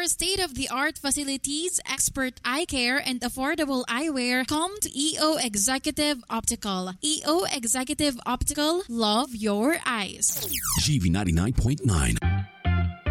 state-of-the-art facilities, expert eye care, and affordable eyewear, come to EO Executive Optical. EO Executive Optical, love your eyes. GV 99.9.